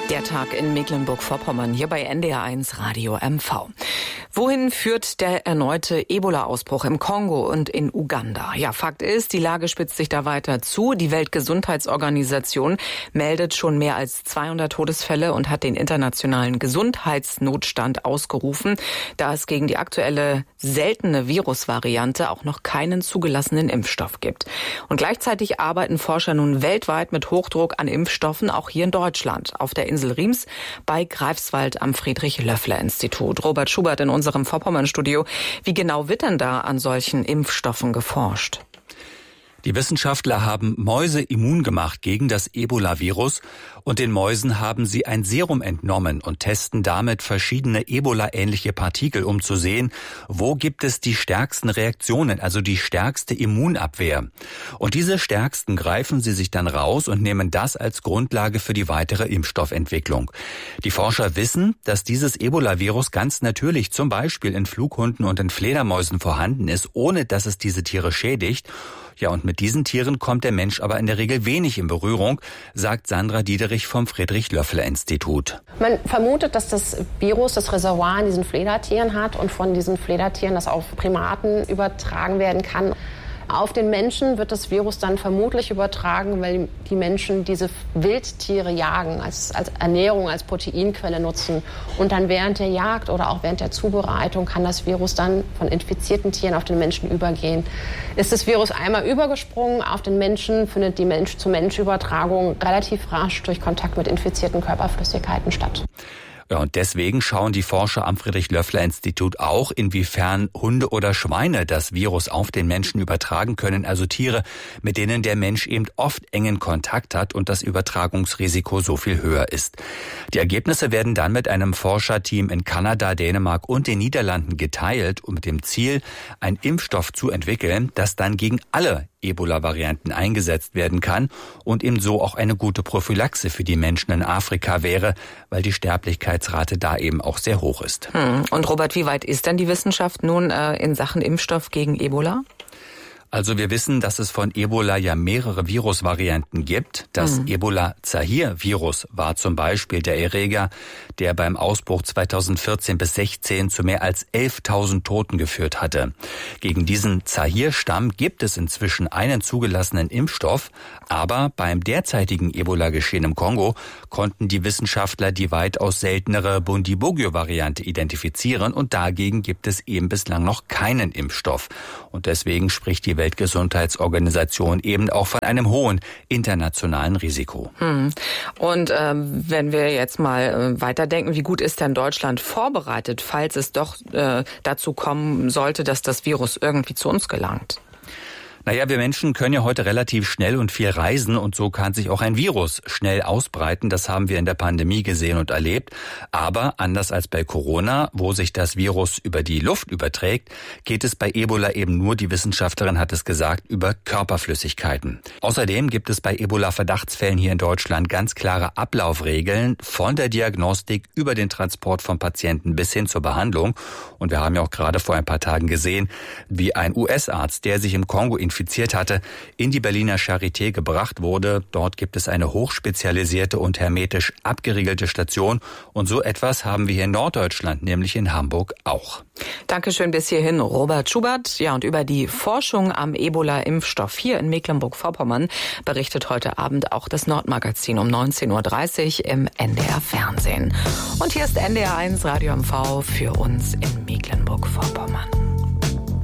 Der Tag in Mecklenburg-Vorpommern, hier bei NDR1 Radio MV. Wohin führt der erneute Ebola-Ausbruch im Kongo und in Uganda? Ja, Fakt ist, die Lage spitzt sich da weiter zu. Die Weltgesundheitsorganisation meldet schon mehr als 200 Todesfälle und hat den internationalen Gesundheitsnotstand ausgerufen, da es gegen die aktuelle seltene Virusvariante auch noch keinen zugelassenen Impfstoff gibt. Und gleichzeitig arbeiten Forscher nun weltweit mit Hochdruck an Impfstoffen, auch hier in Deutschland, auf der Insel Riems bei Greifswald am Friedrich-Löffler-Institut. Robert Schubert in unserem Vorpommern-Studio. Wie genau wird denn da an solchen Impfstoffen geforscht? Die Wissenschaftler haben Mäuse immun gemacht gegen das Ebola-Virus und den Mäusen haben sie ein Serum entnommen und testen damit verschiedene Ebola-ähnliche Partikel, um zu sehen, wo gibt es die stärksten Reaktionen, also die stärkste Immunabwehr. Und diese stärksten greifen sie sich dann raus und nehmen das als Grundlage für die weitere Impfstoffentwicklung. Die Forscher wissen, dass dieses Ebola-Virus ganz natürlich zum Beispiel in Flughunden und in Fledermäusen vorhanden ist, ohne dass es diese Tiere schädigt. Ja, und mit diesen Tieren kommt der Mensch aber in der Regel wenig in Berührung, sagt Sandra Diederich vom Friedrich-Löffler-Institut. Man vermutet, dass das Virus das Reservoir in diesen Fledertieren hat und von diesen Fledertieren das auf Primaten übertragen werden kann. Auf den Menschen wird das Virus dann vermutlich übertragen, weil die Menschen diese Wildtiere jagen, als Ernährung, als Proteinquelle nutzen. Und dann während der Jagd oder auch während der Zubereitung kann das Virus dann von infizierten Tieren auf den Menschen übergehen. Ist das Virus einmal übergesprungen auf den Menschen, findet die Mensch-zu-Mensch-Übertragung relativ rasch durch Kontakt mit infizierten Körperflüssigkeiten statt. Ja, und deswegen schauen die Forscher am Friedrich-Löffler-Institut auch, inwiefern Hunde oder Schweine das Virus auf den Menschen übertragen können, also Tiere, mit denen der Mensch eben oft engen Kontakt hat und das Übertragungsrisiko so viel höher ist. Die Ergebnisse werden dann mit einem Forscherteam in Kanada, Dänemark und den Niederlanden geteilt, um mit dem Ziel, einen Impfstoff zu entwickeln, das dann gegen alle Ebola-Varianten eingesetzt werden kann und eben so auch eine gute Prophylaxe für die Menschen in Afrika wäre, weil die Sterblichkeitsrate da eben auch sehr hoch ist. Und Robert, wie weit ist denn die Wissenschaft nun in Sachen Impfstoff gegen Ebola? Also wir wissen, dass es von Ebola ja mehrere Virusvarianten gibt. Das Ebola-Zahir-Virus war zum Beispiel der Erreger, der beim Ausbruch 2014 bis 2016 zu mehr als 11.000 Toten geführt hatte. Gegen diesen Zahir-Stamm gibt es inzwischen einen zugelassenen Impfstoff, aber beim derzeitigen Ebola-Geschehen im Kongo konnten die Wissenschaftler die weitaus seltenere Bundibugyo-Variante identifizieren und dagegen gibt es eben bislang noch keinen Impfstoff. Und deswegen spricht die Weltgesundheitsorganisation eben auch von einem hohen internationalen Risiko. Und wenn wir jetzt mal weiterdenken, wie gut ist denn Deutschland vorbereitet, falls es doch dazu kommen sollte, dass das Virus irgendwie zu uns gelangt? Naja, wir Menschen können ja heute relativ schnell und viel reisen und so kann sich auch ein Virus schnell ausbreiten. Das haben wir in der Pandemie gesehen und erlebt. Aber anders als bei Corona, wo sich das Virus über die Luft überträgt, geht es bei Ebola eben nur, die Wissenschaftlerin hat es gesagt, über Körperflüssigkeiten. Außerdem gibt es bei Ebola-Verdachtsfällen hier in Deutschland ganz klare Ablaufregeln von der Diagnostik über den Transport von Patienten bis hin zur Behandlung. Und wir haben ja auch gerade vor ein paar Tagen gesehen, wie ein US-Arzt, der sich im Kongo infiziert hatte, in die Berliner Charité gebracht wurde. Dort gibt es eine hochspezialisierte und hermetisch abgeriegelte Station. Und so etwas haben wir hier in Norddeutschland, nämlich in Hamburg, auch. Dankeschön bis hierhin, Robert Schubert. Ja, und über die Forschung am Ebola-Impfstoff hier in Mecklenburg-Vorpommern berichtet heute Abend auch das Nordmagazin um 19.30 Uhr im NDR-Fernsehen. Und hier ist NDR1 Radio MV für uns in Mecklenburg-Vorpommern.